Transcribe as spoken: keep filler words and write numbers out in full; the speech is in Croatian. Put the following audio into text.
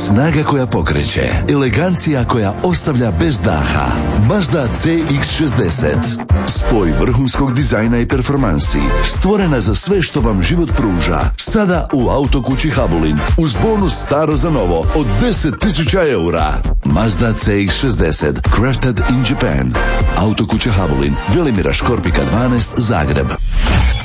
Snaga koja pokreće, elegancija koja ostavlja bez daha. Mazda C X šezdeset. Spoj vrhunskog dizajna i performansi, stvorena za sve što vam život pruža. Sada u Autokući Habulin uz bonus staro za novo od deset tisuća eura. Mazda C X šezdeset, crafted in Japan. Autokuća Habulin, Velimira Škorpika dvanaest, Zagreb.